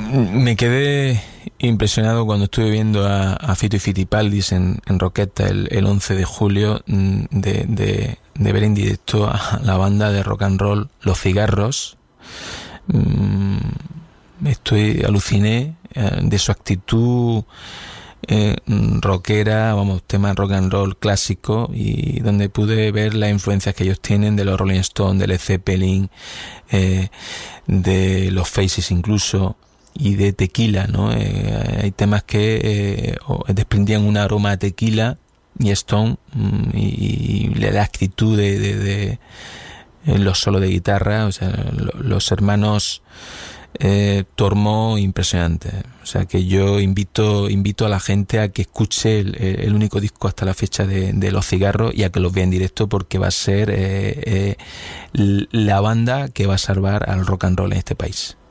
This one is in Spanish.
Me quedé impresionado cuando estuve viendo a Fito y Fitipaldis en Roqueta el 11 de julio de ver en directo a la banda de rock and roll Los Cigarros. Aluciné de su actitud rockera, tema rock and roll clásico, y donde pude ver las influencias que ellos tienen de los Rolling Stones, de Led Zeppelin, de los Faces incluso, y de tequila, ¿no? Hay temas que desprendían un aroma a tequila y Stone, y la actitud de los solos de guitarra, o sea, los hermanos Tormo, impresionante. O sea que yo invito a la gente a que escuche el único disco hasta la fecha de Los Cigarros, y a que los vea en directo, porque va a ser la banda que va a salvar al rock and roll en este país.